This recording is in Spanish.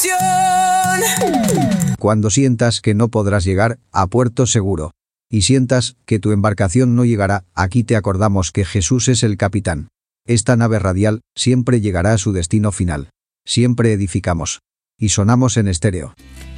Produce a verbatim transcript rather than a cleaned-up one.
Cuando sientas que no podrás llegar a puerto seguro y sientas que tu embarcación no llegará, aquí te acordamos que Jesús es el capitán. Esta nave radial siempre llegará a su destino final. Siempre edificamos y sonamos en estéreo.